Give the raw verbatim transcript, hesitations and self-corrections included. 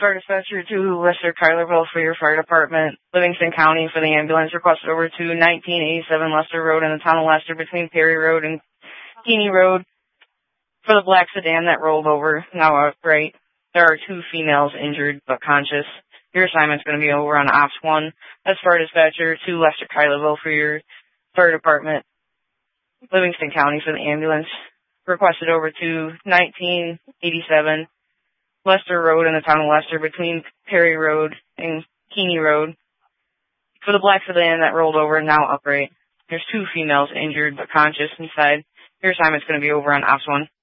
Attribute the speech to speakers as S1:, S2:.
S1: Fire dispatcher to Lester Kylerville for your fire department. Livingston County for the ambulance. Requested over to nineteen eighty-seven Lester Road in the town of Lester between Perry Road and Keeney Road for the black sedan that rolled over, now upright. There are two females injured but conscious. Your assignment's going to be over on Ops one. That's fire dispatcher to Lester Kylerville for your fire department. Livingston County for the ambulance. Requested over to nineteen eighty-seven Lester Road in the town of Lester between Perry Road and Keeney Road for the black sedan that rolled over, now upright. There's two females injured but conscious inside. Your assignment's going to be over on Ops one.